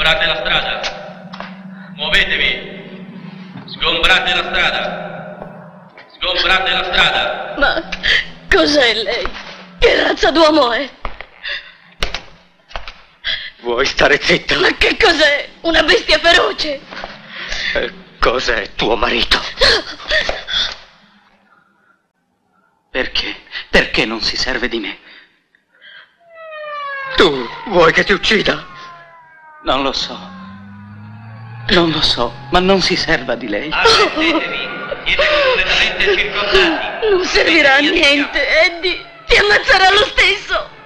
Sgombrate la strada. Muovetevi. Sgombrate la strada. Sgombrate la strada. Ma cos'è lei? Che razza d'uomo è? Vuoi stare zitto? Ma che cos'è? Una bestia feroce? Cos'è tuo marito? Perché? Perché non si serve di me? Tu vuoi che ti uccida? Non lo so. Non lo so, ma non si serva di lei. Arrendetevi. Siete completamente circondati. Non servirà a niente, Eddie. Ti ammazzerà lo stesso.